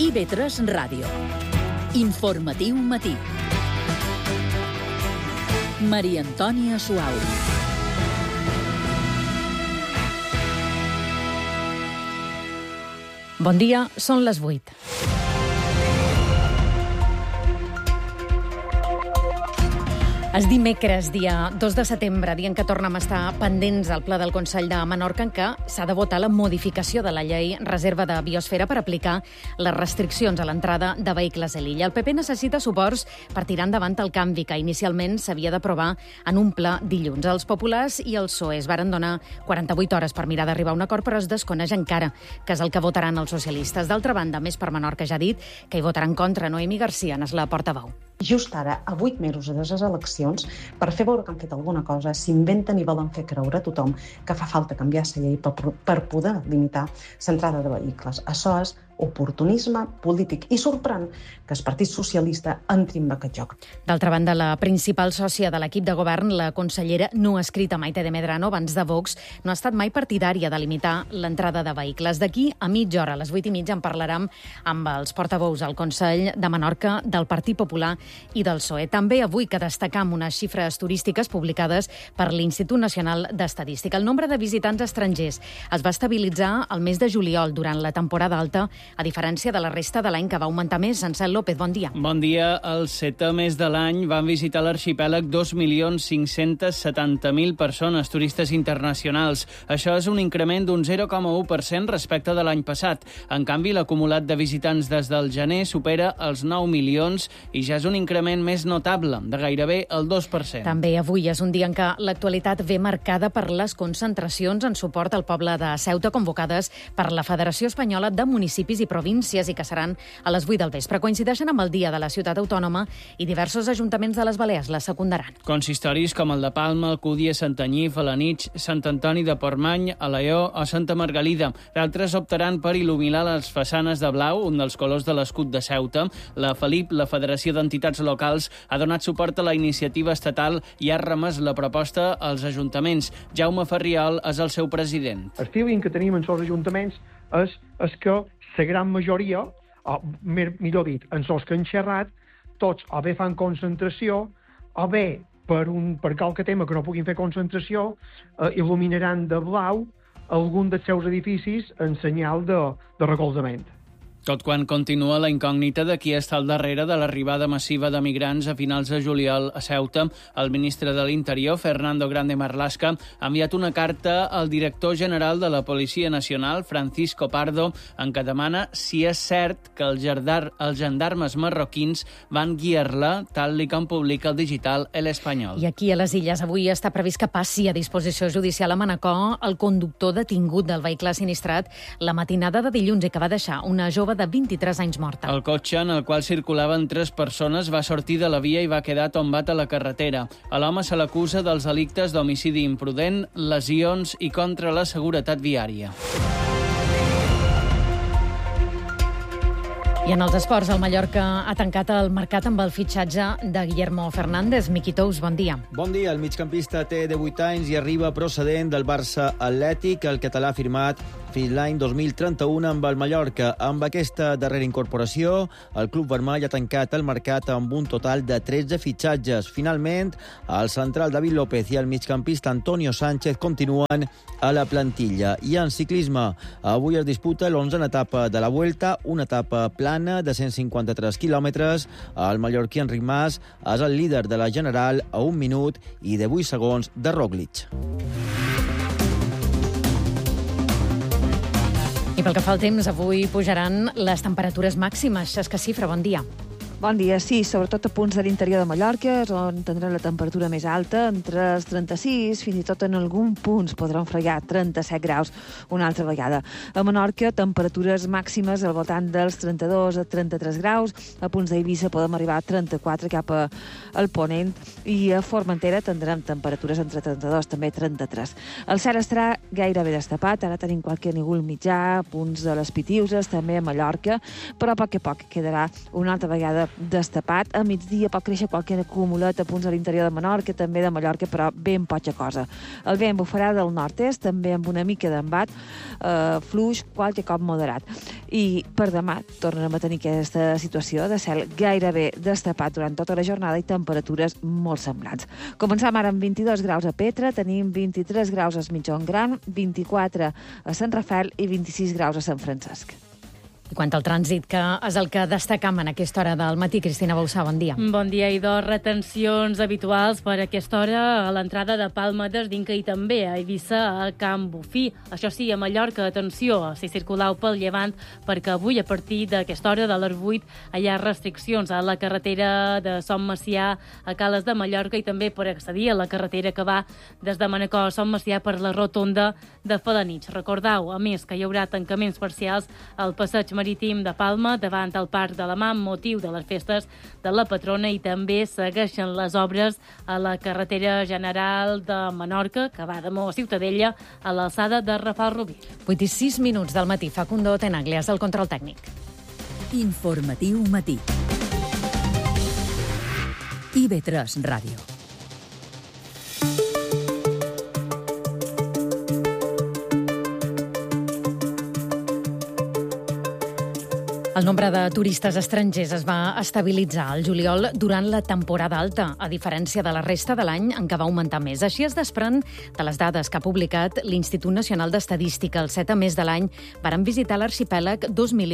IB3 Ràdio. Informatiu matí. Maria Antònia Suau. Bon dia, són les 8. És dimecres, dia 2 de setembre, dia en què tornem a estar pendents al ple del Consell de Menorca, en què s'ha de votar la modificació de la llei reserva de biosfera per aplicar les restriccions a l'entrada de vehicles a l'illa. El PP necessita suports per tirar endavant el canvi que inicialment s'havia d'aprovar en un ple dilluns. Els populars i els PSOE es varen donar 48 hores per mirar d'arribar a un acord, però es desconeix encara que és el que votaran els socialistes. D'altra banda, Més per Menorca ja ha dit que hi votarà en contra. Noemi Garcia n'és la portaveu. Just ara, a 8 mesos de les eleccions, per fer veure que han fet alguna cosa, s'inventen i volen fer creure a tothom que fa falta canviar la llei per poder limitar l'entrada de vehicles. Això és oportunisme polític i sorprèn que el Partit Socialista entri en aquest joc. D'altra banda, la principal sòcia de l'equip de govern, la consellera no escrita Maite de Medrano, abans de Vox, no ha estat mai partidària de limitar l'entrada de vehicles. D'aquí a mitja hora, a les 8:30, en parlarem amb els portaveus al Consell de Menorca del Partit Popular i del PSOE. També avui que destacam unes xifres turístiques publicades per l'Institut Nacional d'Estadística. El nombre de visitants estrangers es va estabilitzar al mes de juliol durant la temporada alta, a diferència de la resta de l'any, que va augmentar més. Ansel López, bon dia. Bon dia. El 7è mes de l'any van visitar l'arxipèlag 2.570.000 persones, turistes internacionals. Això és un increment d'un 0,1% respecte de l'any passat. En canvi, l'acumulat de visitants des del gener supera els 9 milions i ja és un increment més notable, de gairebé el 2%. També avui és un dia en què l'actualitat ve marcada per les concentracions en suport al poble de Ceuta convocades per la Federació Espanyola de Municipis i Províncies i que seran a les 8 del vespre. Coincideixen amb el dia de la ciutat autònoma i diversos ajuntaments de les Balears la secundaran. Consistoris com el de Palma, Alcúdia, Santanyí, Felanitx, Sant Antoni de Portmany, Alaior o Santa Margalida. D'altres optaran per il·luminar les façanes de blau, un dels colors de l'escut de Ceuta. La FELIP, la Federació d'Entitats Locals, ha donat suport a la iniciativa estatal i ha remès la proposta als ajuntaments. Jaume Ferriol és el seu president. El feeling que tenim en els ajuntaments és que la gran majoria, o millor dit, en els que han xerrat, tots o bé fan concentració, o bé per qualque tema que no puguin fer concentració, il·luminaran de blau algun dels seus edificis en senyal de recolzament. Tot quan continua la incògnita de qui està al darrere de l'arribada massiva de migrants a finals de juliol a Ceuta, el ministre de l'Interior, Fernando Grande Marlaska, ha enviat una carta al director general de la Policia Nacional, Francisco Pardo, en què demana si és cert que els gendarmes marroquins van guiar-la, tal com publica el digital El Espanyol. I aquí a les Illes avui està previst que passi a disposició judicial a Manacor el conductor detingut del vehicle sinistrat la matinada de dilluns i que va deixar una jove de 23 anys morta. El cotxe en el qual circulaven 3 persones va sortir de la via i va quedar tombat a la carretera. A l'home se l'acusa dels delictes d'homicidi imprudent, lesions i contra la seguretat viària. I en els esports, el Mallorca ha tancat el mercat amb el fitxatge de Guillermo Fernández. Miqui Tous, bon dia. Bon dia. El migcampista té 18 anys i arriba procedent del Barça Atlètic. El català ha firmat fins l'any 2031 amb el Mallorca. Amb aquesta darrera incorporació, el club vermell ha tancat el mercat amb un total de 13 fitxatges. Finalment, el central David López i el migcampista Antonio Sánchez continuen a la plantilla. I en ciclisme, avui es disputa l'11a etapa de la Vuelta, una etapa plana de 153 quilòmetres. El mallorquí Enric Mas és el líder de la general a 1 minut i 18 segons de Roglic. I pel que fa al temps, avui pujaran les temperatures màximes. Xesca Cifra, bon dia. Bon dia, sí, sobretot a punts de l'interior de Mallorca, on tindrà la temperatura més alta, entre els 36, fins i tot en algun punts podran fregar 37 graus una altra vegada. A Menorca, temperatures màximes al voltant dels 32 a 33 graus, a punts d'Eivissa podem arribar a 34 cap al Ponent, i a Formentera tindrem temperatures entre 32 també 33. El cel estarà gairebé destapat, ara tenim qualque núvol mitjà, punts de les Pitiuses, també a Mallorca, però a poc quedarà una altra vegada destapat. A migdia pot créixer qualque acumulat a punts a l'interior de Menorca, també de Mallorca, però ben poca cosa. El vent bufarà del nord-est, també amb una mica d'embat, fluix, qualque cop moderat. I per demà tornarem a tenir aquesta situació de cel gairebé destapat durant tota la jornada i temperatures molt semblants. Començam ara amb 22 graus a Petra, tenim 23 graus a Migjorn Gran, 24 a Sant Rafel i 26 graus a Sant Francesc. I quant al trànsit, que és el que destacam en aquesta hora del matí. Cristina Bausà, bon dia. Bon dia, Idò. Retencions habituals per aquesta hora a l'entrada de Palma d'Esdinca i també a Eivissa, a Can Bufí. Això sí, a Mallorca, atenció, si circuleu pel llevant, perquè avui, a partir d'aquesta hora de les 8, hi ha restriccions a la carretera de Son Macià a Cales de Mallorca i també per accedir a la carretera que va des de Manacor a Son Macià per la rotonda de Felanitx. Recordeu, a més, que hi haurà tancaments parcials al passeig marítim de Palma davant el Parc de la Mà amb motiu de les festes de la patrona i també segueixen les obres a la carretera general de Menorca, que va de Mo a Ciutadella, a l'alçada de Rafal Rubí. 8 i 6 minuts del matí. Facundo Tenaglias, el control tècnic. Informatiu matí. IB3 Ràdio. El nombre de turistes estrangers es va estabilitzar al juliol durant la temporada alta, a diferència de la resta de l'any en què va augmentar més. Així es desprèn de les dades que ha publicat l'Institut Nacional d'Estadística. Els 7 mesos de l'any varen visitar l'arxipèlag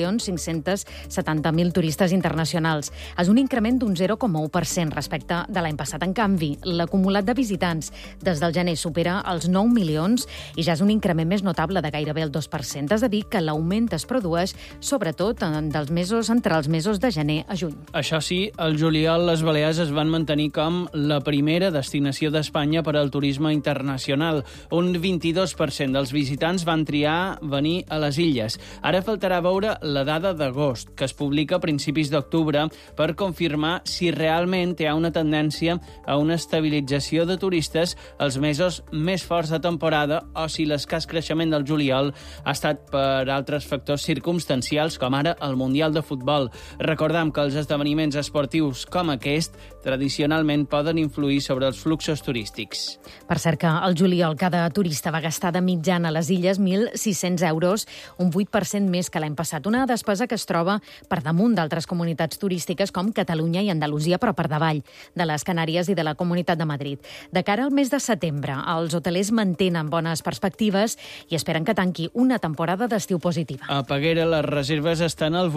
2.570.000 turistes internacionals. És un increment d'un 0,1% respecte de l'any passat. En canvi, l'acumulat de visitants des del gener supera els 9 milions i ja és un increment més notable de gairebé el 2%. És a dir, que l'augment es produeix sobretot entre els mesos de gener a juny. Això sí, al juliol les Balears es van mantenir com la primera destinació d'Espanya per al turisme internacional. Un 22% dels visitants van triar venir a les illes. Ara faltarà veure la dada d'agost, que es publica a principis d'octubre, per confirmar si realment hi ha una tendència a una estabilització de turistes els mesos més forts de temporada o si l'escàs creixement del juliol ha estat per altres factors circumstancials, com ara el Mundial de Futbol. Recordem que els esdeveniments esportius com aquest tradicionalment poden influir sobre els fluxos turístics. Per cert que al juliol cada turista va gastar de mitjana a les illes 1.600 euros, un 8% més que l'any passat. Una despesa que es troba per damunt d'altres comunitats turístiques com Catalunya i Andalusia, però per davall de les Canàries i de la Comunitat de Madrid. De cara al mes de setembre, els hotelers mantenen bones perspectives i esperen que tanqui una temporada d'estiu positiva. A Peguera les reserves estan al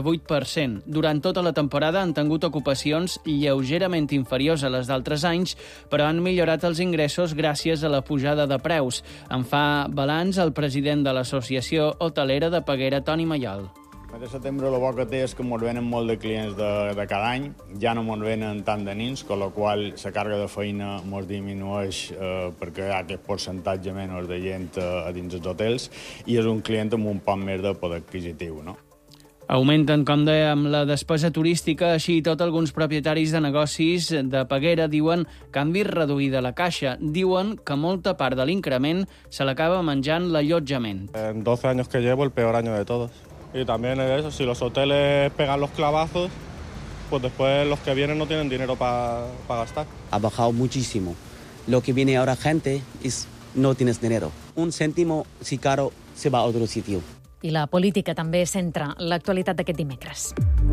88%. Durant tota la temporada han tingut ocupacions lleugerament inferiors a les d'altres anys, però han millorat els ingressos gràcies a la pujada de preus. En fa balanç el president de l'Associació Hotelera de Peguera, Toni Mallol. De setembre el bo que té és que ens venen molt de clients de cada any, ja no ens venen tant de nins, amb la qual la càrrega de feina ens disminueix perquè hi ha aquest percentatge menys de gent a dins els hotels i és un client amb un poc més de poder adquisitiu, no? Augmenten, com dèiem, la despesa turística, així i tot alguns propietaris de negocis de Peguera diuen que han vist reduïda la caixa. Diuen que molta part de l'increment se l'acaba menjant l'allotjament. En 12 años que llevo, el peor año de todos. Y también es eso, si los hoteles pegan los clavazos, pues después los que vienen no tienen dinero para gastar. Ha bajado muchísimo. Lo que viene ahora gente es no tienes dinero. Un céntimo, si caro, se va a otro sitio. I la política també centra l'actualitat d'aquest dimecres.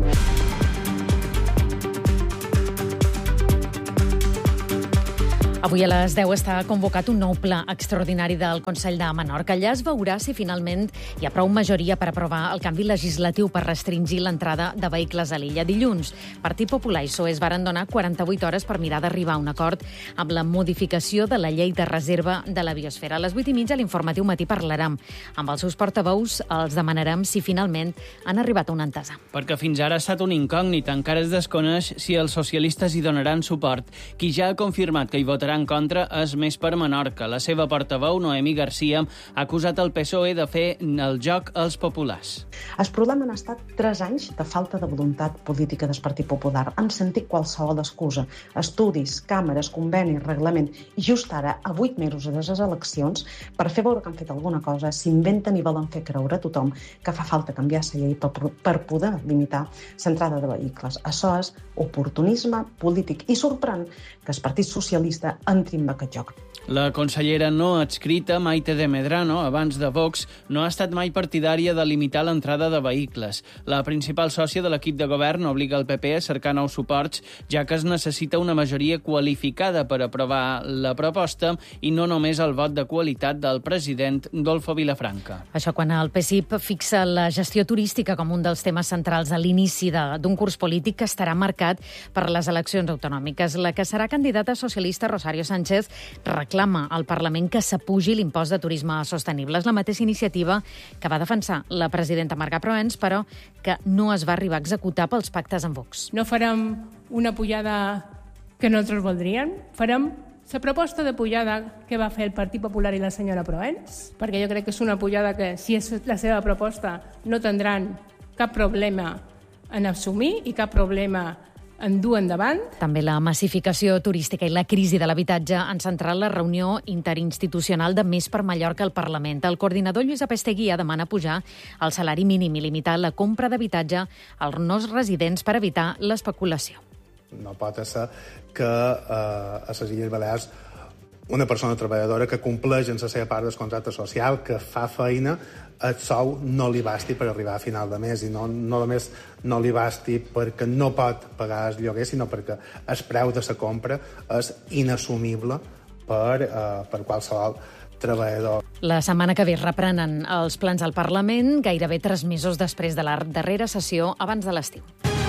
Avui a les 10 està convocat un nou pla extraordinari del Consell de Menorca. Allà es veurà si finalment hi ha prou majoria per aprovar el canvi legislatiu per restringir l'entrada de vehicles a l'illa. Dilluns, Partit Popular i PSOE es varen donar 48 hores per mirar d'arribar a un acord amb la modificació de la llei de reserva de la biosfera. A les 8:30 a l'Informatiu Matí parlarem amb els seus portaveus. Els demanarem si finalment han arribat a una entesa. Perquè fins ara ha estat un incògnit. Encara es desconeix si els socialistes hi donaran suport. Qui ja ha confirmat que hi votarà votarà en contra és Més per Menorca. La seva portaveu, Noemí Garcia, ha acusat el PSOE de fer el joc als populars. El problema han estat 3 anys de falta de voluntat política del Partit Popular. Han sentit qualsevol excusa. Estudis, càmeres, convenis, reglament. I just ara, a 8 mesos de les eleccions, per fer veure que han fet alguna cosa, s'inventen i volen fer creure a tothom que fa falta canviar la llei per poder limitar l'entrada de vehicles. Això és oportunisme polític i sorprèn que el Partit Socialista entri en aquest joc. La consellera no adscrita, Maite de Medrano, abans de Vox, no ha estat mai partidària de limitar l'entrada de vehicles. La principal sòcia de l'equip de govern obliga el PP a cercar nous suports, ja que es necessita una majoria qualificada per aprovar la proposta i no només el vot de qualitat del president Dolfo Vilafranca. Això quan el PSIP fixa la gestió turística com un dels temes centrals a l'inici d'un curs polític que estarà marcat per les eleccions autonòmiques. La que serà candidata socialista, Rosario Sánchez, reclama al Parlament que s'apugi l'impost de turisme sostenible. És la mateixa iniciativa que va defensar la presidenta Marga Proens, però que no es va arribar a executar pels pactes amb Vox. No farem una pujada que nosaltres voldríem, farem la proposta de pujada que va fer el Partit Popular i la senyora Proens, perquè jo crec que és una pujada que, si és la seva proposta, no tindran cap problema en assumir i cap problema en dur endavant. També la massificació turística i la crisi de l'habitatge han centrat la reunió interinstitucional de Més per Mallorca al Parlament. El coordinador Lluís Apesteguía demana pujar el salari mínim i limitar la compra d'habitatge als nous residents per evitar l'especulació. No pot ser que a les Illes Balears una persona treballadora que compleix en la seva part del contracte social, que fa feina, el sou no li basti per arribar a final de mes, i no només no li basti perquè no pot pagar el lloguer, sinó perquè el preu de la compra és inassumible per qualsevol treballador. La setmana que ve reprenen els plans al Parlament, gairebé 3 mesos després de la darrera sessió abans de l'estiu.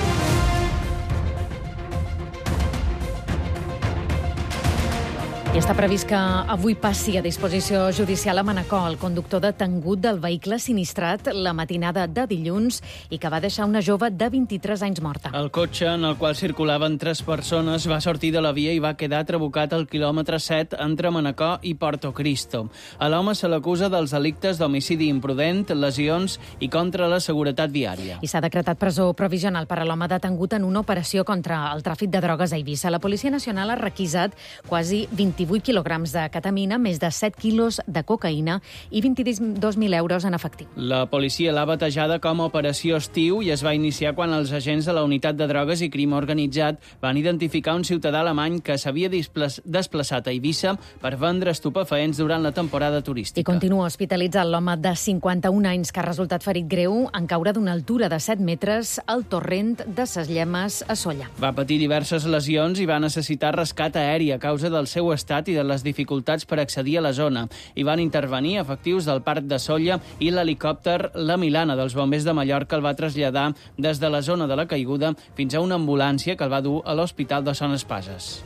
I està previst que avui passi a disposició judicial a Manacor el conductor detengut del vehicle sinistrat la matinada de dilluns i que va deixar una jove de 23 anys morta. El cotxe en el qual circulaven 3 persones va sortir de la via i va quedar trabucat al quilòmetre 7 entre Manacor i Porto Cristo. A l'home se l'acusa dels delictes d'homicidi imprudent, lesions i contra la seguretat viària. I s'ha decretat presó provisional per a l'home detengut en una operació contra el tràfic de drogues a Eivissa. La Policia Nacional ha requisat quasi 28 quilograms de ketamina, més de 7 quilos de cocaïna i 22.000 euros en efectiu. La policia l'ha batejada com a Operació Estiu i es va iniciar quan els agents de la Unitat de Drogues i Crim Organitzat van identificar un ciutadà alemany que s'havia desplaçat a Eivissa per vendre estupefaents durant la temporada turística. I continua hospitalitzat l'home de 51 anys que ha resultat ferit greu en caure d'una altura de 7 metres al torrent de Ses Llemes a Solla. Va patir diverses lesions i va necessitar rescat aeri a causa del seu estat i de les dificultats per accedir a la zona. Hi van intervenir efectius del Parc de Solla i l'helicòpter La Milana dels Bombers de Mallorca el va traslladar des de la zona de la caiguda fins a una ambulància que el va dur a l'Hospital de Son Espases.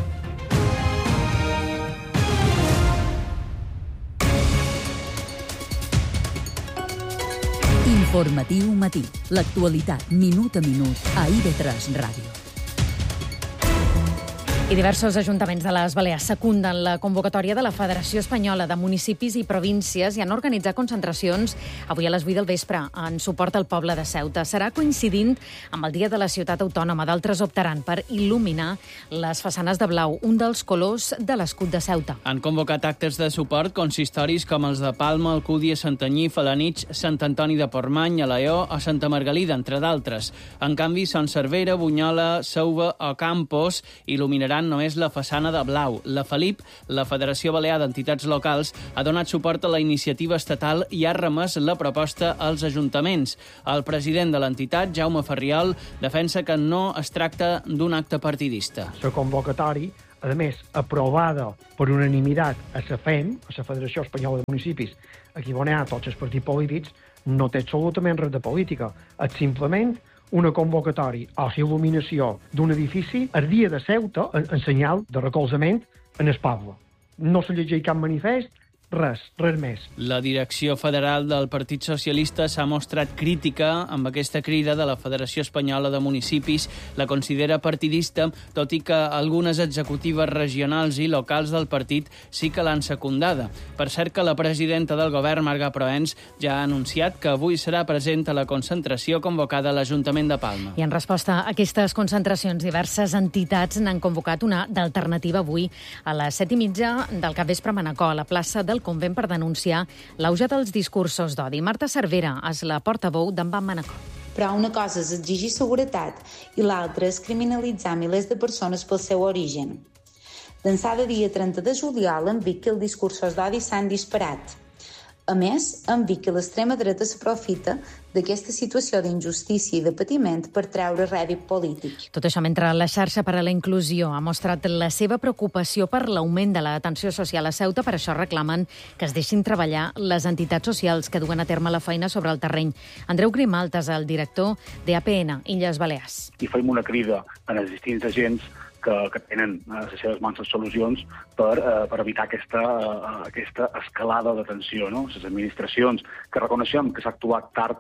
Informatiu matí. L'actualitat minut a minut a IB3 Ràdio. I diversos ajuntaments de les Balears secunden la convocatòria de la Federació Espanyola de Municipis i Províncies i han organitzat concentracions avui a les 8 del vespre en suport al poble de Ceuta. Serà coincidint amb el Dia de la Ciutat Autònoma. D'altres optaran per il·luminar les façanes de blau, un dels colors de l'escut de Ceuta. Han convocat actes de suport consistoris com els de Palma, Alcúdia, Santanyí, Felanitx, Sant Antoni de Portmany, Alaior o Santa Margalida, entre d'altres. En canvi, Son Cervera, Bunyola, Seuva o Campos il·luminaran només la façana de blau. La Felip, la Federació Balear d'Entitats Locals, ha donat suport a la iniciativa estatal i ha remès la proposta als ajuntaments. El president de l'entitat, Jaume Ferriol, defensa que no es tracta d'un acte partidista. La convocatòria, a més, aprovada per unanimitat a la FEM, a la Federació Espanyola de Municipis, aquí on hi ha tots els partits polítics, no té absolutament res de política. És simplement una convocatòria o il·luminació d'un edifici el dia de Ceuta en senyal de recolzament en el poble. No se llegeix cap manifest res més. La direcció federal del Partit Socialista s'ha mostrat crítica amb aquesta crida de la Federació Espanyola de Municipis. La considera partidista, tot i que algunes executives regionals i locals del partit sí que l'han secundada. Per cert que la presidenta del govern, Marga Proens, ja ha anunciat que avui serà present a la concentració convocada a l'Ajuntament de Palma. I en resposta a aquestes concentracions, diverses entitats n'han convocat una d'alternativa avui a les 7:30 del capvespre a Manacor, a la plaça del Convent, per denunciar l'auge dels discursos d'odi. Marta Cervera és la portaveu d'en Van Manacor. Però una cosa és exigir seguretat i l'altra és criminalitzar milers de persones pel seu origen. D'ençà de dia 30 de juliol hem vist que els discursos d'odi s'han disparat. A més, hem vist que l'extrema dreta s'aprofita d'aquesta situació d'injustícia i de patiment per treure rèdit polític. Tot això mentre la xarxa per a la inclusió ha mostrat la seva preocupació per l'augment de l'atenció social a Ceuta. Per això reclamen que es deixin treballar les entitats socials que duen a terme la feina sobre el terreny. Andreu Grimalt és el director d'APN, Illes Balears. I fem una crida a els distints agents que tenen a les seves mans les solucions per evitar aquesta escalada de tensió. No? Les administracions que reconeixem que s'ha actuat tard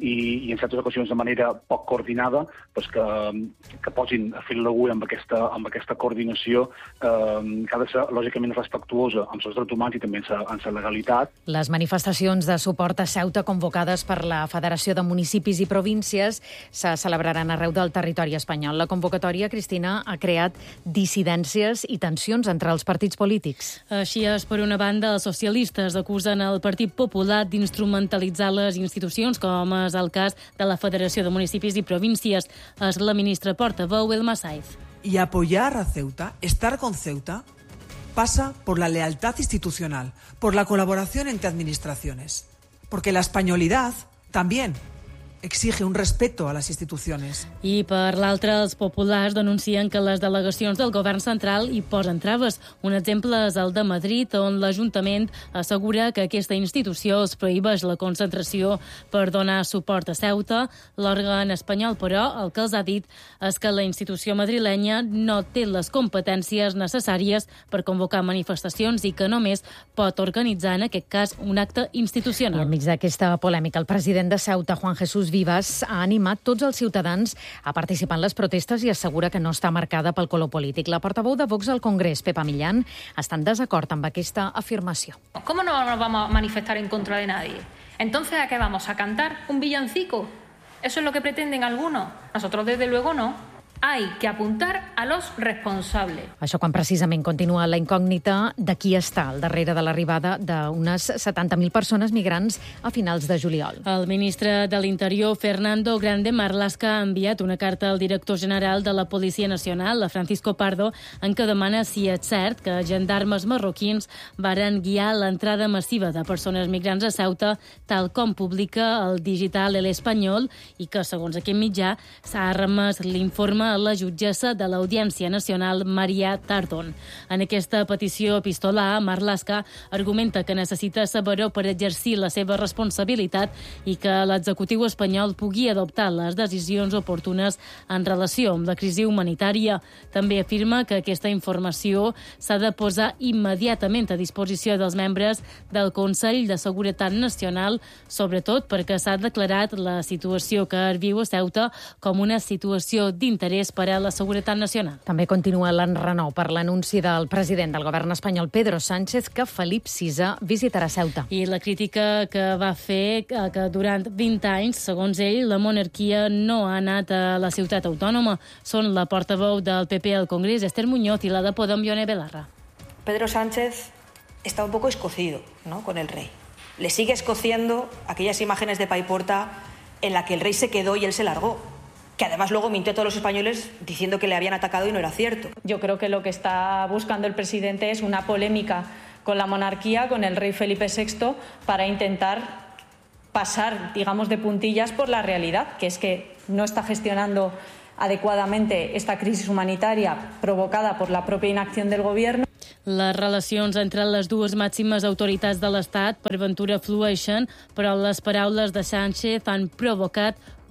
i en certes ocasions de manera poc coordinada, doncs que posin a fil d'agulla amb aquesta coordinació que ha de ser lògicament respectuosa amb els drets humans i també amb la legalitat. Les manifestacions de suport a Ceuta convocades per la Federació de Municipis i Províncies se celebraran arreu del territori espanyol. La convocatòria, Cristina, ha creat dissidències i tensions entre els partits polítics. Així és, per una banda, els socialistes acusen el Partit Popular d'instrumentalitzar les institucions, com és el cas de la Federació de Municipis i Províncies. És la ministra portaveu, Elma Saiz. Y apoyar a Ceuta, estar con Ceuta, pasa por la lealtad institucional, por la colaboración entre administraciones. Porque la españolidad también exige un respeto a les institucions. I per l'altra, els populars denuncien que les delegacions del govern central hi posen traves. Un exemple és el de Madrid, on l'Ajuntament assegura que aquesta institució es prohibeix la concentració per donar suport a Ceuta. L'òrgan espanyol, però, el que els ha dit és que la institució madrilenya no té les competències necessàries per convocar manifestacions i que només pot organitzar, en aquest cas, un acte institucional. I enmig d'aquesta polèmica, el president de Ceuta, Juan Jesús Vivas, ha animat tots els ciutadans a participar en les protestes i assegura que no està marcada pel color polític. La portaveu de Vox al Congrés, Pepa Millán, està en desacord amb aquesta afirmació. ¿Cómo no nos vamos a manifestar en contra de nadie? Entonces, ¿a qué vamos? ¿A cantar un villancico? ¿Eso es lo que pretenden algunos? Nosotros, desde luego, no. Hay que apuntar a los responsables. Això quan precisament continua la incògnita de qui està al darrere de l'arribada d'unes 70.000 persones migrants a finals de juliol. El ministre de l'Interior, Fernando Grande Marlaska, ha enviat una carta al director general de la Policia Nacional, a Francisco Pardo, en què demana si és cert que gendarmes marroquins varen guiar l'entrada massiva de persones migrants a Ceuta, tal com publica el digital El Espanyol, i que, segons aquest mitjà, s'ha remès l'informe a la jutgessa de l'Audiència Nacional, Maria Tardon. En aquesta petició epistolar, Marlaska argumenta que necessita saber-ho per exercir la seva responsabilitat i que l'executiu espanyol pugui adoptar les decisions oportunes en relació amb la crisi humanitària. També afirma que aquesta informació s'ha de posar immediatament a disposició dels membres del Consell de Seguretat Nacional, sobretot perquè s'ha declarat la situació que es viu a Ceuta com una situació d'interès per a la seguretat nacional. També continua l'enrenou per l'anunci del president del govern espanyol, Pedro Sánchez, que Felip VI visitarà Ceuta. I la crítica que va fer que durant 20 anys, segons ell, la monarquia no ha anat a la ciutat autònoma. Són la portaveu del PP al Congrés, Esther Muñoz, i la de Podem, Ione Belarra. Pedro Sánchez está un poco escocido, ¿no?, con el rey. Le sigue escociendo aquellas imágenes de Paiporta en la que el rey se quedó y él se largó, que además luego mintió a todos los españoles diciendo que le habían atacado y no era cierto. Yo creo que lo que está buscando el presidente es una polémica con la monarquía, con el rey Felipe VI, para intentar pasar, digamos, de puntillas por la realidad, que es que no está gestionando adecuadamente esta crisis humanitaria provocada por la propia inacción del gobierno. Les relacions entre les dues màximes autoritats de l'Estat per ventura flueixen, però les paraules de Sánchez han provocat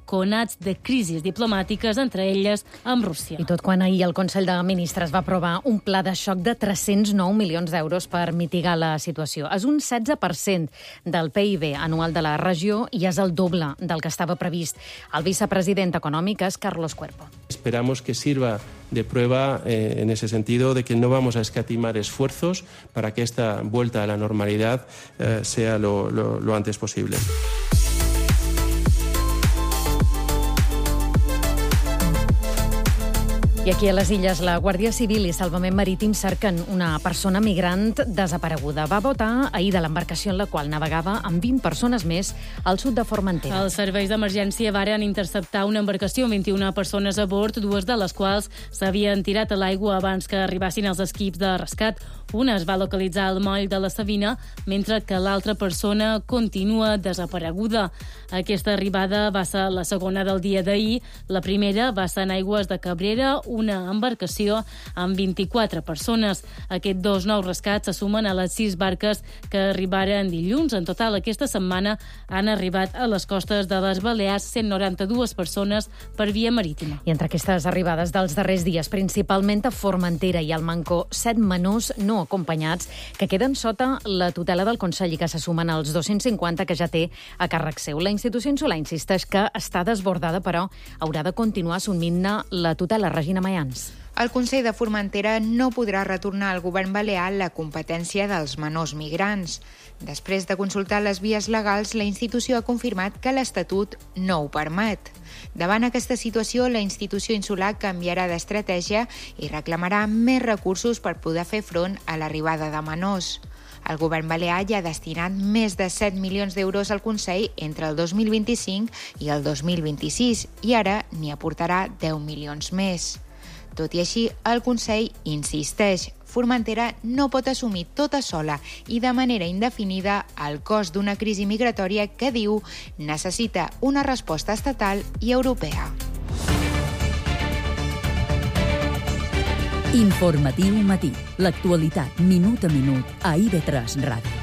conats de crisis diplomàtiques, entre elles amb Rússia. I tot quan ahir el Consell de Ministres va aprovar un pla de xoc de 309 milions d'euros per mitigar la situació. És un 16% del PIB anual de la regió i és el doble del que estava previst. El vicepresident econòmic és Carlos Cuerpo. Esperamos que sirva de prueba en ese sentido de que no vamos a escatimar esfuerzos para que esta vuelta a la normalidad sea lo antes posible. I aquí a les Illes, la Guàrdia Civil i Salvament Marítim cerquen una persona migrant desapareguda. Va votar ahir de l'embarcació en la qual navegava amb 20 persones més al sud de Formentera. Els serveis d'emergència varen interceptar una embarcació amb 21 persones a bord, dues de les quals s'havien tirat a l'aigua abans que arribassin els equips de rescat. Una es va localitzar al moll de la Savina, mentre que l'altra persona continua desapareguda. Aquesta arribada va ser la segona del dia d'ahir. La primera va ser en aigües de Cabrera, una embarcació amb 24 persones. Aquests dos nous rescats se sumen a les 6 barques que arribaren dilluns. En total, aquesta setmana han arribat a les costes de les Balears 192 persones per via marítima. I entre aquestes arribades dels darrers dies, principalment a Formentera i al Mancó, 7 menors no acompanyats que queden sota la tutela del Consell i que se sumen als 250 que ja té a càrrec seu. La institució insular insisteix que està desbordada, però haurà de continuar assumint-ne la tutela. Regina Mayans. El Consell de Formentera no podrà retornar al govern balear la competència dels menors migrants. Després de consultar les vies legals, la institució ha confirmat que l'Estatut no ho permet. Davant aquesta situació, la institució insular canviarà d'estratègia i reclamarà més recursos per poder fer front a l'arribada de menors. El govern balear ja ha destinat més de 7 milions d'euros al Consell entre el 2025 i el 2026 i ara n'hi aportarà 10 milions més. Tot i així, el Consell insisteix. Formentera no pot assumir tota sola i de manera indefinida el cost d'una crisi migratòria que, diu, necessita una resposta estatal i europea. Informatiu Matí. L'actualitat, minut a minut, a IB3 Ràdio.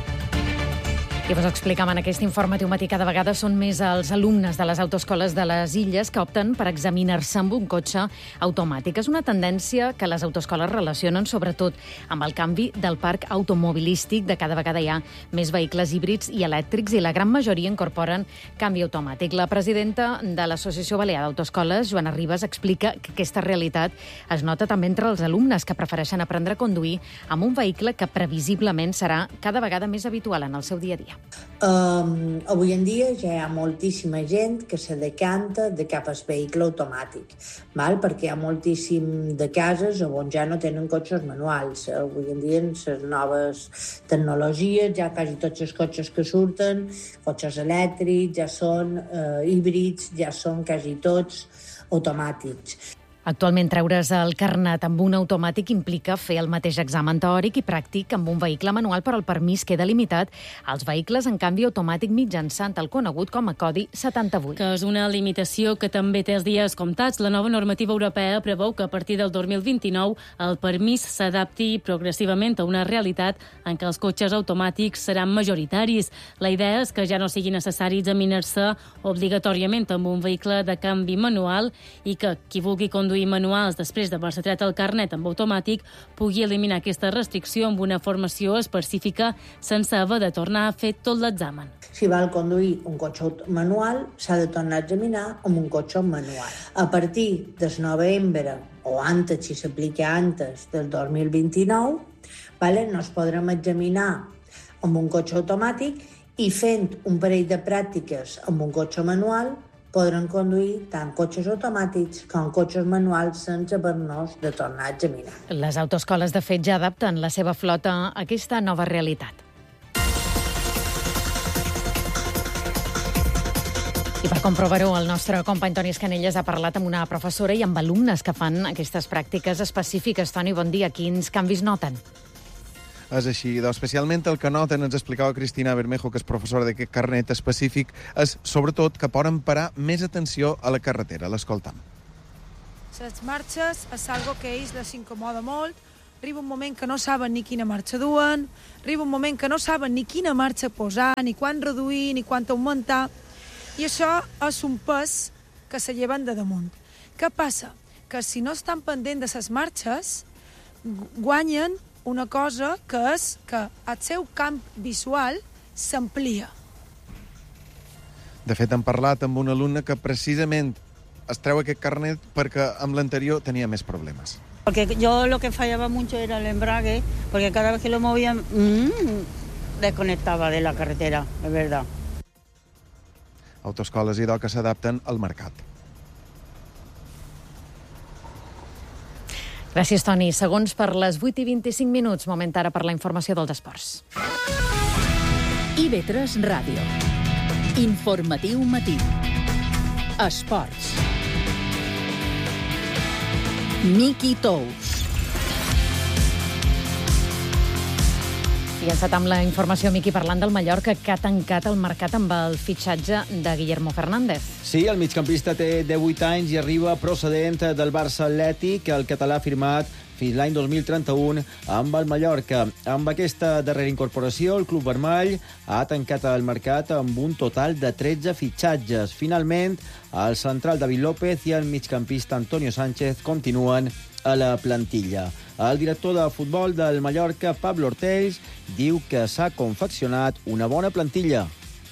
I vos explicam en aquest informatiu matí cada vegada són més els alumnes de les autoescoles de les Illes que opten per examinar-se amb un cotxe automàtic. És una tendència que les autoescoles relacionen sobretot amb el canvi del parc automobilístic. De cada vegada hi ha més vehicles híbrids i elèctrics i la gran majoria incorporen canvi automàtic. La presidenta de l'Associació Balear d'Autoescoles, Joana Ribas, explica que aquesta realitat es nota també entre els alumnes que prefereixen aprendre a conduir amb un vehicle que previsiblement serà cada vegada més habitual en el seu dia a dia. Avui en dia ja hi ha moltíssima gent que se decanta de cap al vehicle automàtic, perquè hi ha moltíssim de cases on ja no tenen cotxes manuals. Avui en dia, en les noves tecnologies, ja quasi tots els cotxes que surten, cotxes elèctrics, ja són híbrids, ja són quasi tots automàtics. Actualment, treure's el carnet amb un automàtic implica fer el mateix examen teòric i pràctic amb un vehicle manual, però el permís queda limitat als vehicles en canvi automàtic mitjançant el conegut com a Codi 78. Que és una limitació que també té els dies comptats. La nova normativa europea preveu que a partir del 2029 el permís s'adapti progressivament a una realitat en què els cotxes automàtics seran majoritaris. La idea és que ja no sigui necessari examinar-se obligatòriament amb un vehicle de canvi manual i que qui vulgui conduir manuals després d'haver-se tret el carnet amb automàtic pugui eliminar aquesta restricció amb una formació específica sense haver de tornar a fer tot l'examen. Si vol conduir un cotxe manual, s'ha de tornar a examinar amb un cotxe manual. A partir del novembre, o antes, si s'aplica antes del 2029, no es podrem examinar amb un cotxe automàtic i fent un parell de pràctiques amb un cotxe manual podran conduir tant cotxes automàtics com cotxes manuals sense haver-nos de tornar a examinar. Les autoescoles, de fet, ja adapten la seva flota a aquesta nova realitat. I per comprovar-ho, el nostre company Toni Escanelles ha parlat amb una professora i amb alumnes que fan aquestes pràctiques específiques. Toni, bon dia. Quins canvis noten? És així, especialment el que noten, ens explicava Cristina Bermejo, que és professora d'aquest carnet específic, és sobretot que poden parar més atenció a la carretera. L'escoltam. Les marxes és algo que a ells les incomoda molt. Arriba un moment que no saben ni quina marxa duen, arriba un moment que no saben ni quina marxa posar, ni quan reduir, ni quan augmentar. I això és un pes que se lleven de damunt. Què passa? Que si no estan pendents de les marxes, guanyen una cosa que és que el seu camp visual s'amplia. De fet, hem parlat amb un alumne que precisament es treu aquest carnet perquè amb l'anterior tenia més problemes. Porque yo lo que fallaba mucho era el embrague, porque cada vez que lo movía desconectava de la carretera, es verdad. Autoescoles i que s'adapten al mercat. Gràcies, Toni. Segons per les 8:25, moment ara per la informació dels esports. IB3 Ràdio. Informatiu matí. Esports. Miqui Tous. I encetam la informació, Miqui, parlant del Mallorca, que ha tancat el mercat amb el fitxatge de Guillermo Fernández. Sí, el migcampista té 18 anys i arriba procedent del Barça Atlètic, el català ha firmat fins l'any 2031 amb el Mallorca. Amb aquesta darrera incorporació, el club vermell ha tancat el mercat amb un total de 13 fitxatges. Finalment, el central David López i el migcampista Antonio Sánchez continuen a la plantilla. El director de futbol del Mallorca, Pablo Ortells, diu que s'ha confeccionat una bona plantilla.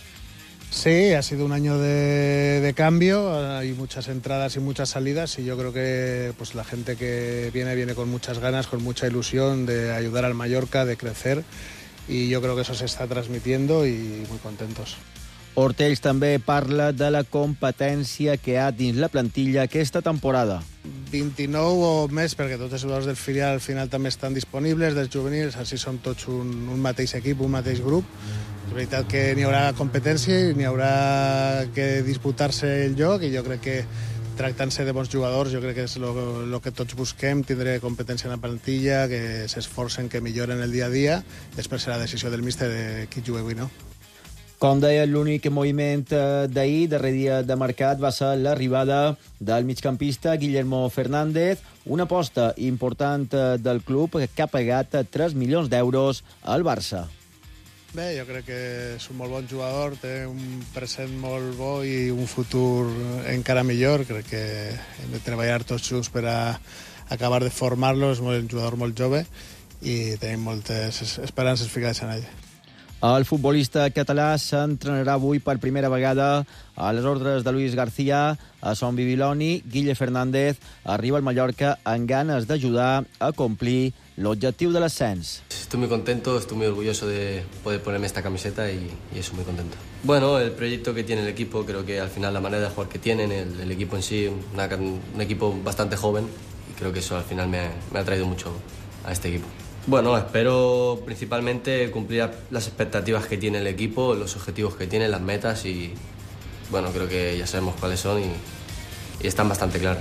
Sí, ha sido un año de cambio, hay muchas entradas y muchas salidas y yo creo que pues la gente que viene con muchas ganas, con mucha ilusión de ayudar al Mallorca, de crecer y yo creo que eso se está transmitiendo y muy contentos. Ortells també parla de la competència que hi ha dins la plantilla aquesta temporada. 29 o més, perquè tots els jugadors del filial al final també estan disponibles, dels juvenils, així som tots un mateix equip, un mateix grup. És veritat que n'hi haurà competència i n'hi haurà que disputar-se el lloc i jo crec que tractant-se de bons jugadors, jo crec que és el que tots busquem, tindre competència en la plantilla, que s'esforcen, que milloren el dia a dia, després serà la decisió del míster de qui jugui avui, no? Com deia, l'únic moviment d'ahir, darrer dia de mercat, va ser l'arribada del migcampista Guillermo Fernández, una aposta important del club que ha pagat 3 milions d'euros al Barça. Bé, jo crec que és un molt bon jugador, té un present molt bo i un futur encara millor. Crec que hem de treballar tots junts per a acabar de formar-lo. És un jugador molt jove i tenim moltes esperances ficades en ell. El futbolista català s'entrenarà avui per primera vegada a les ordres de Luis García a Son Bibiloni. Guille Fernández arriba al Mallorca amb ganes d'ajudar a complir l'objectiu de l'ascens. Estoy muy contento, estoy muy orgulloso de poder ponerme esta camiseta y eso, muy contento. Bueno, el proyecto que tiene el equipo, creo que al final la manera de jugar que tienen, el equipo en sí, un equipo bastante joven y creo que eso al final me ha traído mucho a este equipo. Bueno, espero principalmente cumplir las expectativas que tiene el equipo, los objetivos que tiene, las metas y bueno, creo que ya sabemos cuáles son y están bastante claras.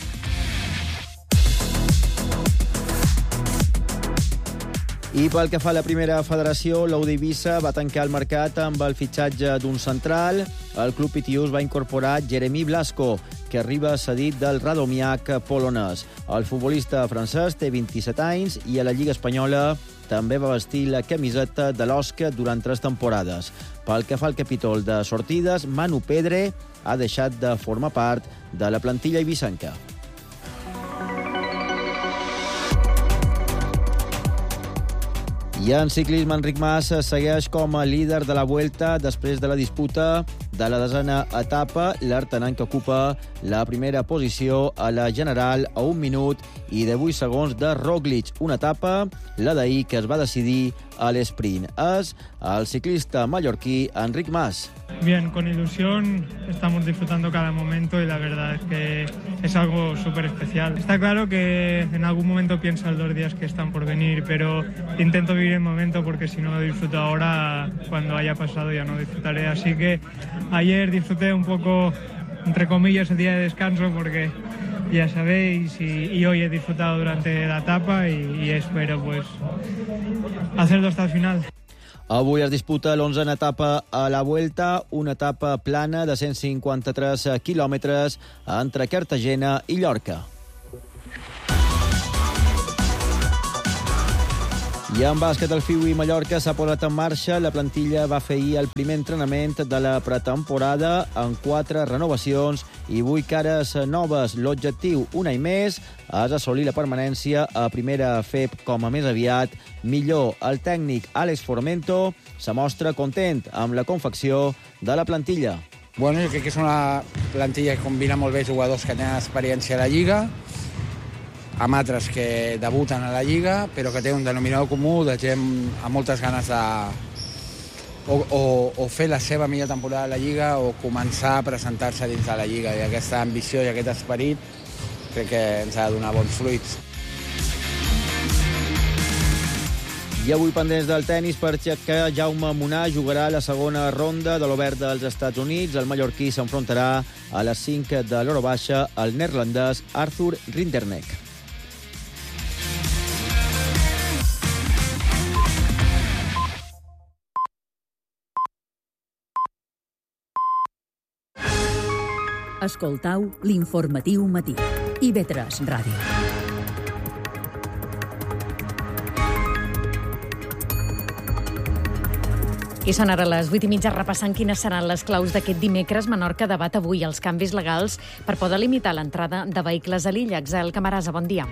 I pel que fa a la primera federació, l'Aude Eivissa va tancar el mercat amb el fitxatge d'un central. El club Pitiús va incorporar Jeremy Blasco, que arriba cedit del Radomiak polonès. El futbolista francès té 27 anys i a la Lliga Espanyola també va vestir la camiseta de l'Osca durant 3 temporades. Pel que fa al capítol de sortides, Manu Pedre ha deixat de formar part de la plantilla eivissenca. I en ciclisme, Enric Mas segueix com a líder de la Vuelta després de la disputa de la 10a etapa. L'artenant que ocupa la primera posició a la general a 1 minut i 18 segons de Roglic. Una etapa, la d'ahir, que es va decidir a l'esprint. És el ciclista mallorquí Enric Mas. Bien, con ilusión, estamos disfrutando cada momento y la verdad es que es algo súper especial. Está claro que en algún momento pienso en los días que están por venir, pero intento vivir el momento porque si no lo disfruto ahora, cuando haya pasado ya no disfrutaré. Así que ayer disfruté un poco, entre comillas, el día de descanso porque ya sabéis y hoy he disfrutado durante la etapa y espero pues hacerlo hasta el final. Avui es disputa l'11a etapa a la Vuelta, una etapa plana de 153 quilòmetres entre Cartagena i Llorca. I en bàsquet, el Fiui Mallorca s'ha posat en marxa. La plantilla va fer ahir el primer entrenament de la pretemporada amb 4 renovacions i 8 cares noves. L'objectiu, un any més, és assolir la permanència a primera FEP com a més aviat millor. El tècnic Àlex Formento se mostra content amb la confecció de la plantilla. Bueno, jo crec que és una plantilla que combina molt bé jugadors que tenen experiència a la Lliga, amb altres que debuten a la Lliga, però que té un denominador comú de gent amb moltes ganes de o fer la seva millor temporada a la Lliga o començar a presentar-se dins de la Lliga. I aquesta ambició i aquest esperit crec que ens ha de donar bons fruits. I avui pendents del tennis perquè Jaume Munar jugarà la segona ronda de l'Obert dels Estats Units. El mallorquí s'enfrontarà a les 5 de l'hora baixa al neerlandès Arthur Rinderknecht. Escoltau l'informatiu matí. IB3 Ràdio. I són ara les 8:30 repassant quines seran les claus d'aquest dimecres. Menorca debat avui els canvis legals per poder limitar l'entrada de vehicles a l'illa. Axel Camarasa, bon dia.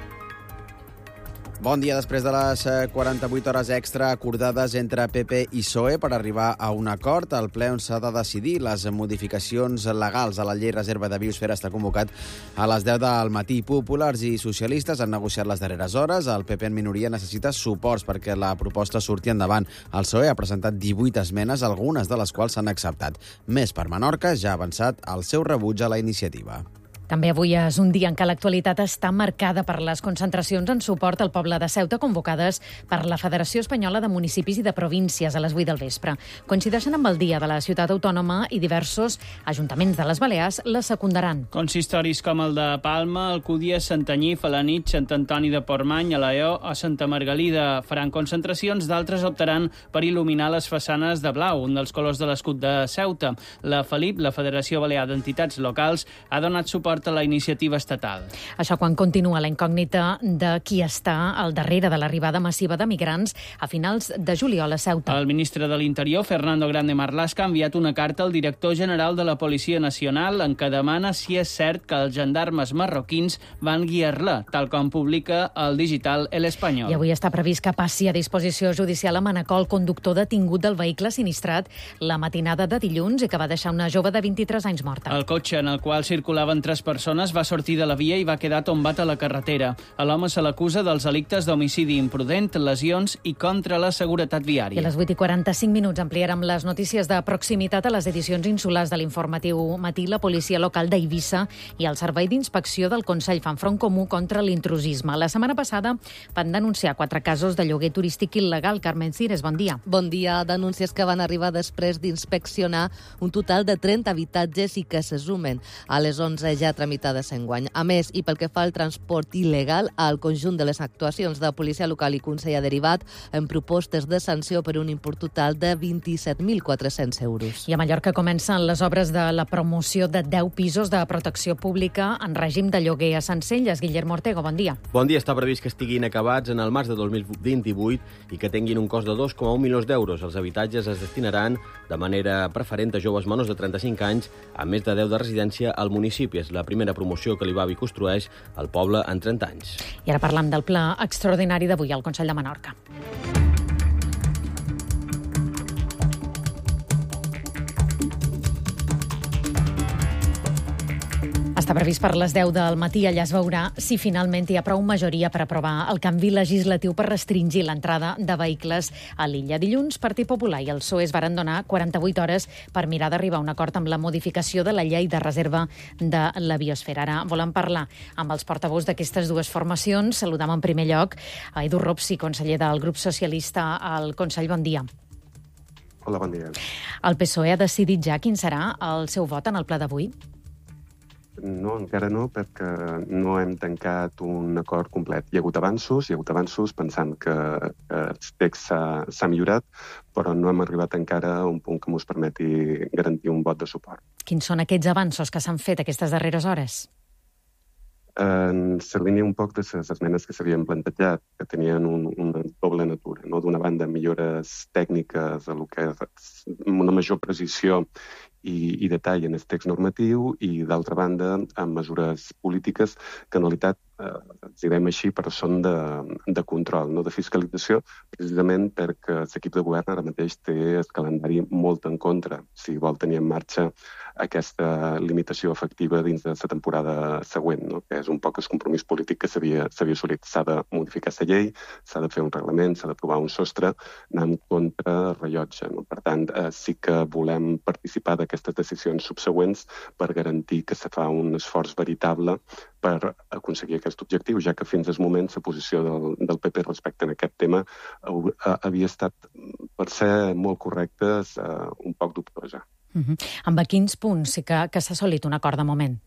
Bon dia. Després de les 48 hores extra acordades entre PP i PSOE per arribar a un acord, el ple on s'ha de decidir les modificacions legals a la llei reserva de biosfera està convocat a les 10 del matí. Populars i socialistes han negociat les darreres hores. El PP en minoria necessita suports perquè la proposta surti endavant. El PSOE ha presentat 18 esmenes, algunes de les quals s'han acceptat. Més per Menorca, ja ha avançat el seu rebuig a la iniciativa. També avui és un dia en què l'actualitat està marcada per les concentracions en suport al poble de Ceuta convocades per la Federació Espanyola de Municipis i de Províncies a les 8 del vespre. Coincideixen amb el dia de la ciutat autònoma i diversos ajuntaments de les Balears la secundaran. Consistoris com el de Palma, Alcúdia, Santanyí, Felanitx, Sant Antoni de Portmany, Alaior o Santa Margalida faran concentracions, d'altres optaran per il·luminar les façanes de blau, un dels colors de l'escut de Ceuta. La FELIP, la Federació Balear d'Entitats Locals, ha donat suport a la iniciativa estatal. Això quan continua la incògnita de qui està al darrere de l'arribada massiva de migrants a finals de juliol a Ceuta. El ministre de l'Interior, Fernando Grande Marlaska, ha enviat una carta al director general de la Policia Nacional en què demana si és cert que els gendarmes marroquins van guiar-la, tal com publica el digital El Espanyol. I avui està previst que passi a disposició judicial a Manacor el conductor detingut del vehicle sinistrat la matinada de dilluns i que va deixar una jove de 23 anys morta. El cotxe en el qual circulaven 3 persones va sortir de la via i va quedar tombat a la carretera. A l'home se l'acusa dels delictes d'homicidi imprudent, lesions i contra la seguretat viària. I a les 8:45 ampliarem les notícies de proximitat a les edicions insulars de l'informatiu matí. La policia local d'Eivissa i el Servei d'Inspecció del Consell fan front comú contra l'intrusisme. La setmana passada van denunciar 4 casos de lloguer turístic il·legal. Carmen Cires, bon dia. Bon dia. Denúncies que van arribar després d'inspeccionar un total de 30 habitatges i que se sumen a les 11 ja tramitades enguany. A més, i pel que fa al transport il·legal, al conjunt de les actuacions de policia local i Consell ha derivat en propostes de sanció per un import total de 27.400 euros. I a Mallorca comencen les obres de la promoció de 10 pisos de protecció pública en règim de lloguer a Sencelles. Guillermo Ortego, bon dia. Bon dia. Està previst que estiguin acabats en el març de 2028 i que tinguin un cost de 2,1 milions d'euros. Els habitatges es destinaran de manera preferent a joves menors de 35 anys, a més de 10 de residència al municipi. És la primera promoció que l'Ibavi construeix al poble en 30 anys. I ara parlam del pla extraordinari d'avui al Consell de Menorca. Està previst per les 10 del matí. Allà es veurà si finalment hi ha prou majoria per aprovar el canvi legislatiu per restringir l'entrada de vehicles a l'illa. Dilluns, Partit Popular i el PSOE es varen donar 48 hores per mirar d'arribar a un acord amb la modificació de la llei de reserva de la biosfera. Ara volem parlar amb els portaveus d'aquestes dues formacions. Saludam en primer lloc a Edu Ropsi, conseller del grup socialista al Consell. Bon dia. Hola, bon dia. El PSOE ha decidit ja quin serà el seu vot en el ple d'avui? No, encara no, perquè no hem tancat un acord complet. Hi ha hagut avanços pensant que el text s'ha millorat, però no hem arribat encara a un punt que ens permeti garantir un vot de suport. Quins són aquests avanços que s'han fet aquestes darreres hores? En la línia un poc de les esmenes que s'havien plantejat, que tenien un doble natura, no? D'una banda, millores tècniques, el que és una major precisió i detall en el text normatiu, i d'altra banda, amb mesures polítiques que en realitat, ens direm així, però són de control, no de fiscalització, precisament perquè l'equip de govern ara mateix té el calendari molt en contra si vol tenir en marxa aquesta limitació efectiva dins de la temporada següent, no? Que és un poc el compromís polític que s'havia assolit. S'ha de modificar la llei, s'ha de fer un reglament, s'ha d'aprovar un sostre, anar en contra rellotge, no? Per tant, sí que volem participar d'aquestes decisions subsegüents per garantir que se fa un esforç veritable per aconseguir aquest objectiu, ja que fins al moment la posició del PP respecte a aquest tema havia estat, per ser molt correctes, un poc dubtosa. Amb quins punts sí que s'ha assolit un acord de moment?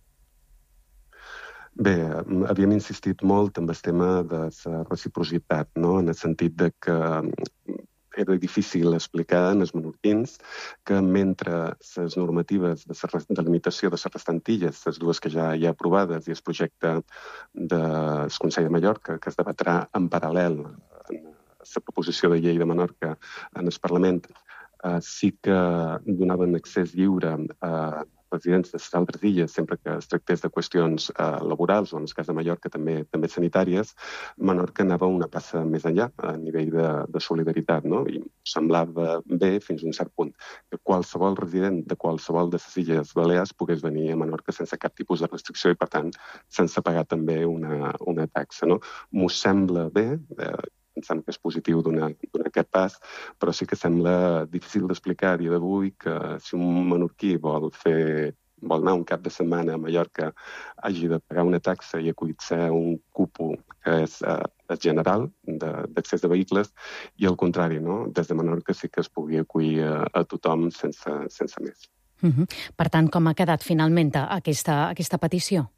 Bé, havíem insistit molt en el tema de la reciprocitat, no? En el sentit de que era difícil explicar als menorquins que mentre les normatives de limitació de les restantilles, les dues que ja hi ha aprovades, i el projecte del Consell de Mallorca, que es debatrà en paral·lel en la proposició de llei de Menorca en el Parlament, sí que donaven accés lliure a residents de les altres illes, sempre que es tractés de qüestions laborals, o en el cas de Mallorca també sanitàries. Menorca anava una passa més enllà a nivell de solidaritat, no? I semblava bé fins a un cert punt que qualsevol resident de qualsevol de les Illes Balears pogués venir a Menorca sense cap tipus de restricció i, per tant, sense pagar també una taxa, no? M'ho sembla bé, pensant que és positiu donar aquest pas, però sí que sembla difícil d'explicar a dia d'avui que si un menorquí vol anar un cap de setmana a Mallorca hagi de pagar una taxa i acollir-se a un cupo que és general d'accés de vehicles, i al contrari, no? Des de Menorca sí que es pugui acollir a tothom sense més. Per tant, com ha quedat finalment aquesta petició?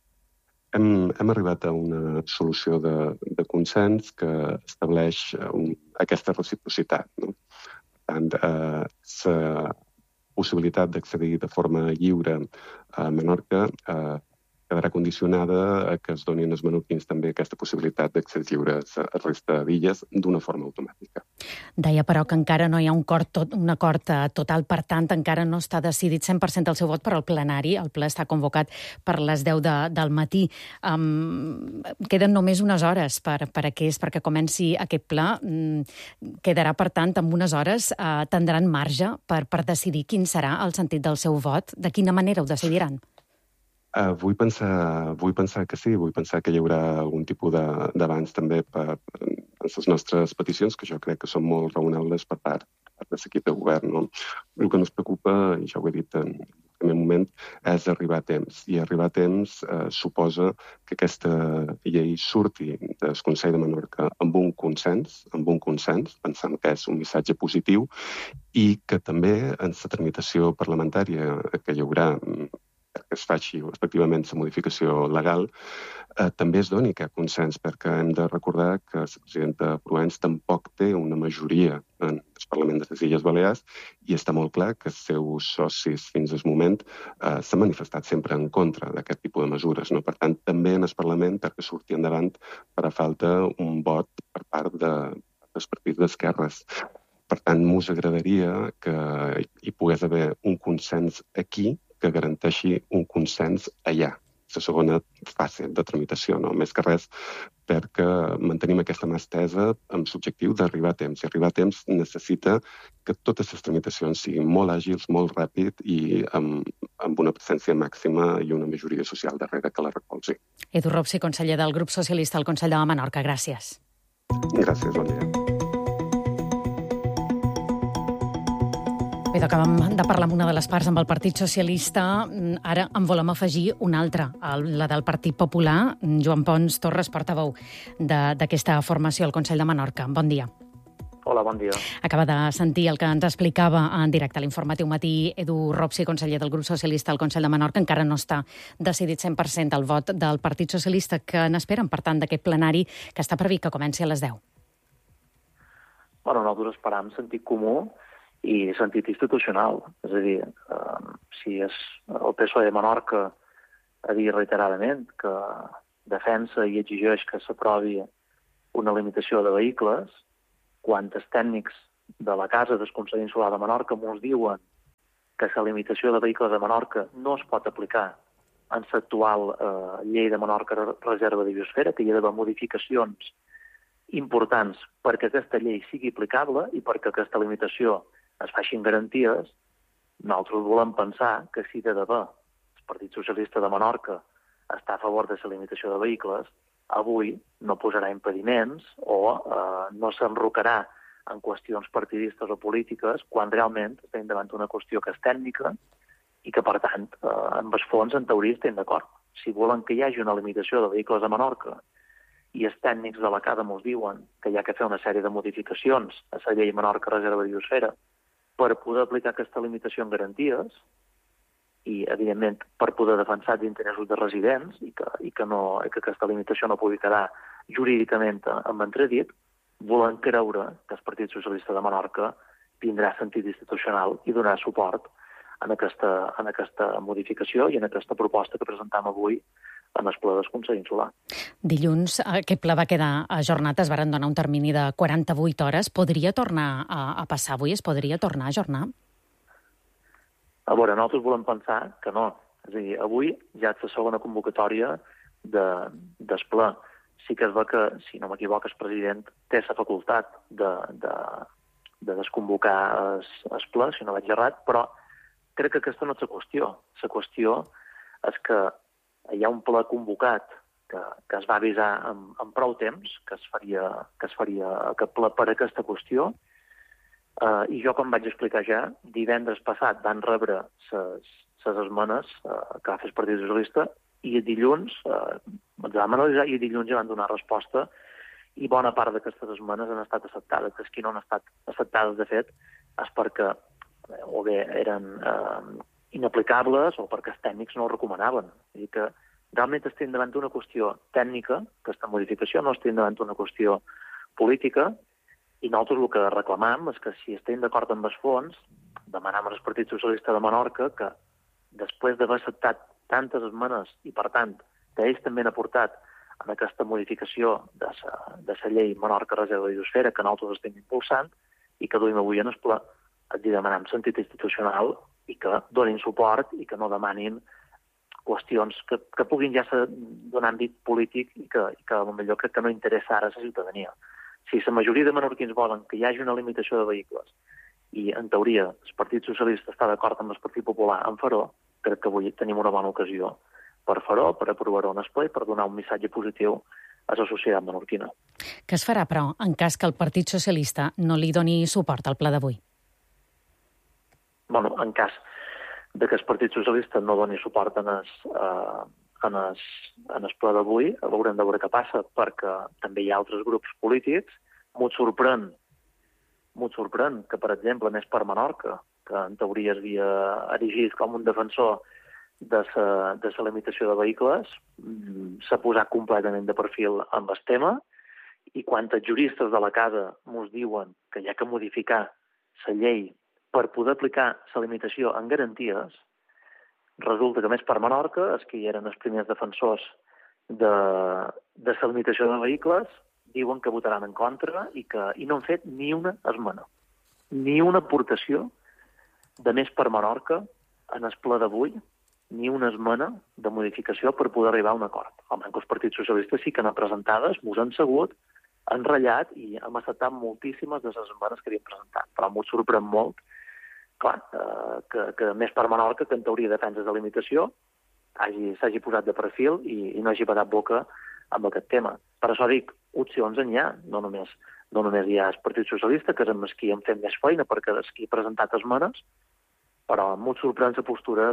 Hem arribat a una solució de consens que estableix aquesta reciprocitat, no? Per tant, la possibilitat d'accedir de forma lliure a Menorca quedarà condicionada a que es donin als menorquins també aquesta possibilitat d'accés lliure a la resta d'illes d'una forma automàtica. Deia, però, que encara no hi ha un acord total, per tant, encara no està decidit 100% el seu vot per al plenari. El ple està convocat per les 10 del matí. Queden només unes hores perquè comenci aquest ple. Quedarà, per tant, amb unes hores tindran marge per decidir quin serà el sentit del seu vot. De quina manera ho decidiran? Vull pensar que sí, vull pensar que hi haurà algun tipus d'avanç també per les nostres peticions, que jo crec que són molt raonables per part de l'equip de govern, no? El que ens preocupa, i ja ho he dit en el primer moment, és arribar a temps. I arribar a temps suposa que aquesta llei surti del Consell de Menorca amb un consens, pensant que és un missatge positiu, i que també en la tramitació parlamentària que hi haurà, que es faci respectivament la modificació legal, també es doni aquest consens, perquè hem de recordar que la presidenta Proens tampoc té una majoria en el Parlament de les Illes Balears, i està molt clar que els seus socis fins al moment s'han manifestat sempre en contra d'aquest tipus de mesures, no? Per tant, també en el Parlament, perquè surti endavant, farà falta un vot per part dels partits d'esquerres. Per tant, m'us agradaria que hi pogués haver un consens aquí que garanteixi un consens allà, la segona fase de tramitació, no? Més que res perquè mantenim aquesta mà estesa amb l'objectiu d'arribar a temps. I arribar a temps necessita que totes les tramitacions siguin molt àgils, molt ràpid i amb una presència màxima i una majoria social darrere que la recolzi. Edu Ropsi, conseller del grup socialista al Consell de Menorca. Gràcies. Gràcies, bon dia. Bé, acabem de parlar amb una de les parts, amb el Partit Socialista. Ara en volem afegir una altra, la del Partit Popular. Joan Pons Torres, portaveu d'aquesta formació al Consell de Menorca. Bon dia. Hola, bon dia. Acaba de sentir el que ens explicava en directe a l'Informatiu Matí Edu Ropsi, conseller del grup socialista al Consell de Menorca. Encara no està decidit 100% el vot del Partit Socialista. Que n'esperen, per tant, d'aquest plenari que està previst que comenci a les 10? Bueno, nosaltres esperam sentit comú i sentit institucional. És a dir, si és el PSOE de Menorca ha dit reiteradament que defensa i exigeix que s'aprovi una limitació de vehicles, quan els tècnics de la Casa del Consell Insular de Menorca ens diuen que la limitació de vehicles a Menorca no es pot aplicar en l'actual llei de Menorca Reserva de Biosfera, que hi ha d'haver modificacions importants perquè aquesta llei sigui aplicable i perquè aquesta limitació es faci en garanties, nosaltres volem pensar que si de debò el Partit Socialista de Menorca està a favor de la limitació de vehicles, avui no posarà impediments o no s'enrocarà en qüestions partidistes o polítiques quan realment estem davant d'una qüestió que és tècnica i que, per tant, amb els fons, en teoria, estem d'acord. Si volen que hi hagi una limitació de vehicles a Menorca i els tècnics de la CADA ens diuen que hi ha que fer una sèrie de modificacions a la llei Menorca Reserva de Biosfera per poder aplicar aquesta limitació en garanties i, evidentment, per poder defensar els interessos de residents i que aquesta limitació no pugui quedar jurídicament en entredit, volen creure que el Partit Socialista de Menorca tindrà sentit institucional i donarà suport en aquesta modificació i en aquesta proposta que presentam avui en el ple del Consell Insular. Dilluns aquest ple va quedar ajornat, es varen donar un termini de 48 hores. Podria tornar a passar avui? Es podria tornar a ajornar? A veure, nosaltres volem pensar que no. És a dir, avui ja és la segona convocatòria del ple. Sí que es veu que, si no m'equivoco, el president té la facultat de desconvocar el ple, si no vaig errat, però crec que aquesta no és la qüestió. La qüestió és que hi ha un ple convocat que es va avisar en prou temps que es faria aquest ple per aquesta qüestió, i jo, com vaig explicar ja, divendres passat van rebre les esmenes que va fer el Partit Socialista i dilluns ens vam analitzar i dilluns ja van donar resposta i bona part d'aquestes esmenes han estat acceptades. Les que no han estat acceptades, de fet, és perquè o bé eren inaplicables o perquè els tècnics no ho recomanaven. És dir, que realment estem davant d'una qüestió tècnica, aquesta modificació, no estem davant d'una qüestió política, i nosaltres el que reclamam és que si estem d'acord amb els fons, demanem al Partit Socialista de Menorca que després d'haver acceptat tantes esmenes i, per tant, que ells també han aportat en aquesta modificació de la llei Menorca Reserva de Biosfera que nosaltres estem impulsant i que duim avui en el ple, els demanem sentit institucional i que donin suport i que no demanin qüestions que puguin ja ser d'un àmbit polític i que potser crec que no interessa ara a la ciutadania. Si la majoria de menorquins volen que hi hagi una limitació de vehicles i, en teoria, el Partit Socialista està d'acord amb el Partit Popular en fer-ho, crec que avui tenim una bona ocasió per fer-ho, per aprovar-ho en el ple i per donar un missatge positiu a la societat menorquina. Què es farà, però, en cas que el Partit Socialista no li doni suport al ple d'avui? Bueno, en cas de que el Partit Socialista no doni suport en el ple d'avui, haurem de veure què passa, perquè també hi ha altres grups polítics. M'ho sorprèn que, per exemple, Més per Menorca, que en teoria es havia erigit com un defensor de la limitació de vehicles, s'ha posat completament de perfil amb el tema, i quan els juristes de la casa ens diuen que hi ha que modificar la llei per poder aplicar la limitació en garanties, resulta que Més per Menorca, els que eren els primers defensors de la limitació de vehicles, diuen que votaran en contra i no han fet ni una esmena, ni una aportació de Més per Menorca en el ple d'avui, ni una esmena de modificació per poder arribar a un acord. Almenys els partits socialistes sí que han presentades, mos han segut, han ratllat i hem acceptat moltíssimes de les esmenes que havien presentat. Però m'ho sorprèn molt, clar, que Més per Menorca, que en teoria defensa de limitació, s'hagi posat de perfil i no hagi parat boca amb aquest tema. Per això dic, opcions en hi ha, no només hi ha el Partit Socialista, que és amb els qui hem fet més feina perquè és qui ha presentat esmenes, però molt sorprèn la postura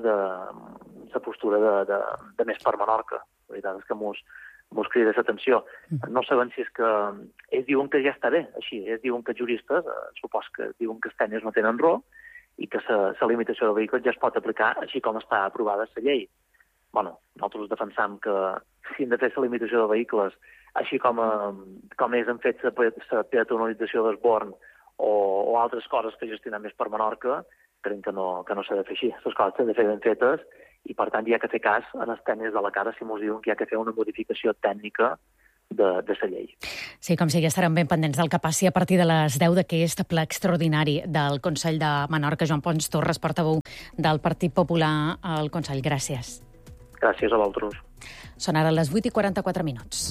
de Més per Menorca. La veritat és que mos crida l'atenció. No sabem si és que ells diuen que ja està bé, així. Ells diuen que juristes, supos que diuen que els tècnics no tenen raó i que la limitació de vehicles ja es pot aplicar així com està aprovada la llei. Bueno, nosaltres defensam que si hem de fer la limitació de vehicles així com ells han fet la peatonalització d'Esborn o altres coses que gestionen Més per Menorca, creiem que no s'ha de fer així. Les coses s'han de fer ben fetes i, per tant, hi ha que fer cas en els tècnics de la cara si ens diuen que hi ha que fer una modificació tècnica de la llei. Sí, com sigui, estarem ben pendents del que passi a partir de les 10 d'aquest ple extraordinari del Consell de Menorca. Joan Pons Torres, portaveu del Partit Popular al Consell. Gràcies. Gràcies a vosaltres. Són ara les 8:44.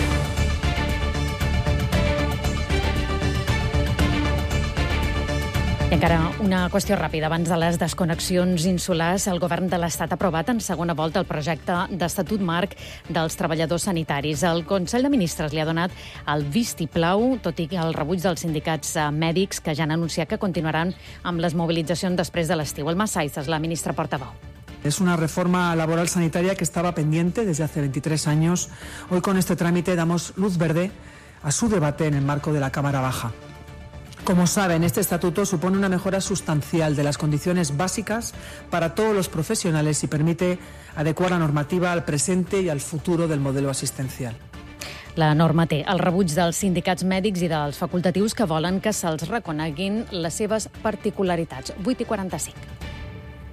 I encara una qüestió ràpida. Abans de les desconnexions insulars, el govern de l'Estat ha aprovat en segona volta el projecte d'Estatut Marc dels treballadors sanitaris. El Consell de Ministres li ha donat el vistiplau, tot i el rebuig dels sindicats mèdics que ja han anunciat que continuaran amb les mobilitzacions després de l'estiu. El Masaizas, la ministra portaveu. Es una reforma laboral sanitaria que estaba pendiente desde hace 23 años. Hoy con este trámite damos luz verde a su debate en el marco de la Cámara Baja. Como saben, este estatuto supone una mejora sustancial de las condiciones básicas para todos los profesionales y permite adecuar la normativa al presente y al futuro del modelo asistencial. La norma té el rebuig dels sindicats mèdics i dels facultatius que volen que se'ls reconeguin les seves particularitats. 8:45.